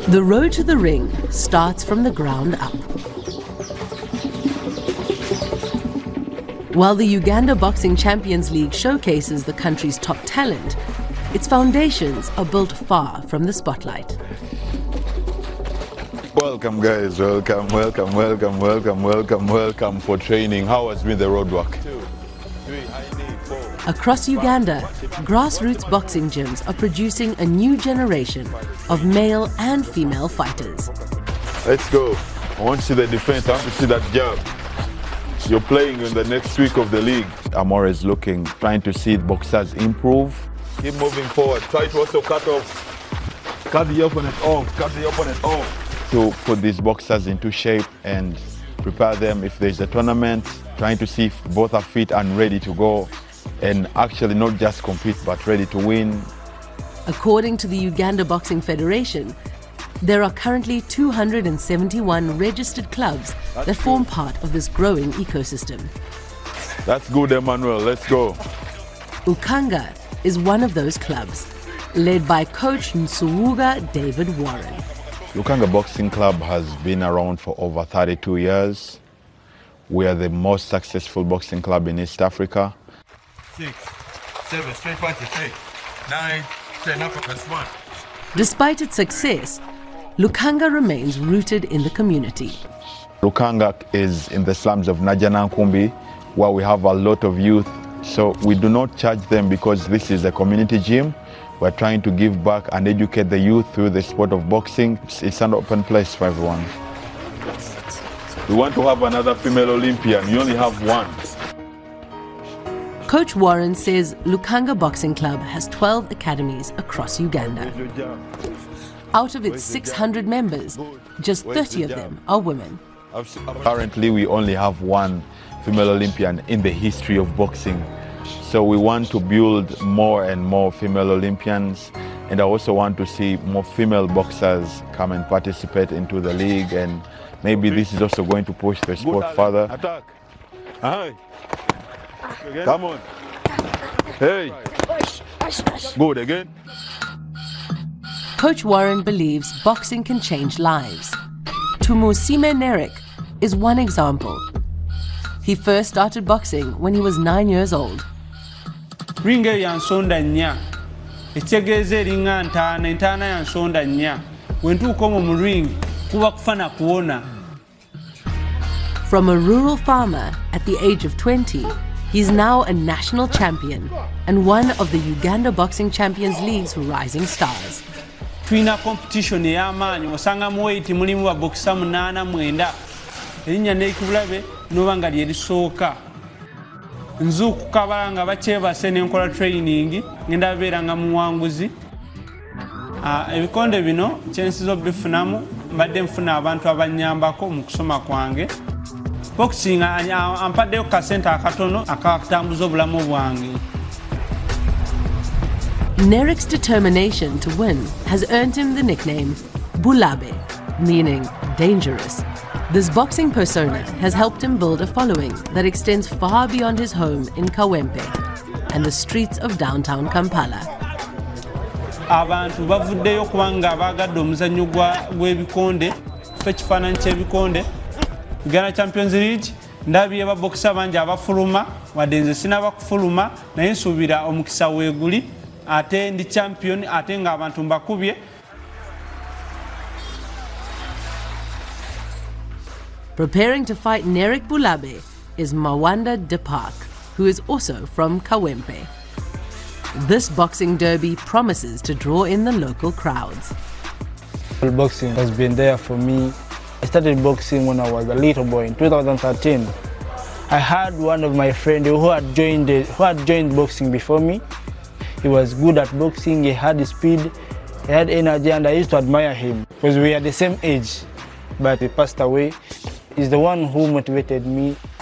The road to the ring starts from the ground up. While the Uganda Boxing Champions League showcases the country's top talent, its foundations are built far from the spotlight. Welcome guys, welcome for training. How has been the road work? 2, 3, I need 4. Across Uganda, grassroots boxing gyms are producing a new generation of male and female fighters. Let's go. I want to see the defense, I want to see that jab. You're playing in the next week of the league. I'm always looking, trying to see boxers improve. Keep moving forward, try to also cut the opponent off, to put these boxers into shape and prepare them if there's a tournament, trying to see if both are fit and ready to go, and actually not just compete but ready to win. According to the Uganda Boxing Federation, there are currently 271 registered clubs that form part of this growing ecosystem. That's good, Emmanuel, let's go. Ukanga is one of those clubs, led by coach Nsuwuga David Warren. Lukanga Boxing Club has been around for over 32 years. We are the most successful boxing club in East Africa. 6, 7, straight punches, 8, 9, 10, uppercuts, 1. Despite its success, Lukanga remains rooted in the community. Lukanga is in the slums of Najjanankumbi, where we have a lot of youth. So we do not charge them because this is a community gym. We're trying to give back and educate the youth through the sport of boxing. It's an open place for everyone. We want to have another female Olympian. You only have one. Coach Warren says Lukanga Boxing Club has 12 academies across Uganda. Out of its 600 members, just 30 of them are women. Currently, we only have one female Olympian in the history of boxing. So we want to build more and more female Olympians, and I also want to see more female boxers come and participate into the league, and maybe this is also going to push the sport further. Attack. Come on. Hey. Good again. Coach Warren believes boxing can change lives. Tumusime Nerik is one example. He first started boxing when he was 9 years old. Ringe yansonda nya. Etegeze ringa ntana yansonda nya. Wentu komo mu ring kuba kufana kuona. From a rural farmer at the age of 20, he's now a national champion and one of the Uganda Boxing Champions League's rising stars. Twina competition y'amaanyi osanga mu weight mulimu ba boxer 8-9. Erinnya n'ekibulabe n'obanga lye lisooka. Nzuku kabalanga bakyebase n'enkola training ngenda beera nga muwanguzi. Ebikonde bino kyensiza obifunamu mbadde nfuna abantu abanyambako mu kusoma kwange. Boxing ampaddeyo kasente akatono akatambuza obulamu bwange. Nerik's determination to win has earned him the nickname Bulabe, meaning dangerous. This boxing persona has helped him build a following that extends far beyond his home in Kawempe and the streets of downtown Kampala. Abantu bavuddeyo kubanga baagadde omuzannyo gw'ebikonde, ekifaananyi ky'ebikonde. Uganda Champions League, ndabye baboxer bangi abafuluma, wadde nze sinaba kufuluma, naye nsuubira omukisa weeguli, ate ndi champion, ate nga abantu mbakubye. Preparing to fight Nerik Bulabe is Mawanda Depark, who is also from Kawempe. This boxing derby promises to draw in the local crowds. Boxing has been there for me. I started boxing when I was a little boy in 2013. I had one of my friends who had joined boxing before me. He was good at boxing, he had speed, he had energy, and I used to admire him because we are the same age. But he passed away. He's the one who motivated me.